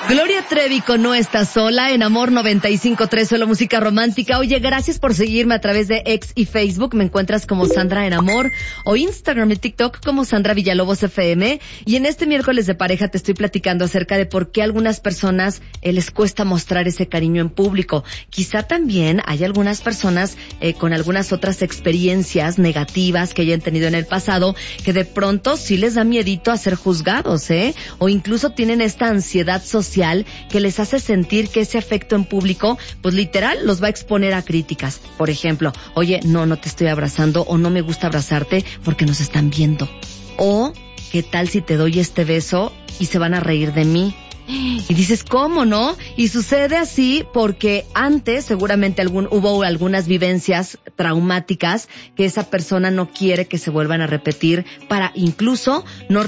Gloria Trevi con No Estás Sola en Amor 95.3, solo música romántica. Oye, gracias por seguirme a través de X y Facebook. Me encuentras como Sandra en Amor, o Instagram y TikTok como Sandra Villalobos FM. Y en este miércoles de pareja te estoy platicando acerca de por qué a algunas personas les cuesta mostrar ese cariño en público. Quizá también hay algunas personas con algunas otras experiencias negativas que hayan tenido en el pasado que de pronto sí les da miedito a ser juzgados, o incluso tienen esta ansiedad social que les hace sentir que ese afecto en público, pues literal, los va a exponer a críticas. Por ejemplo, oye, no te estoy abrazando, o no me gusta abrazarte porque nos están viendo. O, ¿qué tal si te doy este beso y se van a reír de mí? Y dices, ¿cómo no? Y sucede así porque antes seguramente hubo algunas vivencias traumáticas que esa persona no quiere que se vuelvan a repetir para incluso no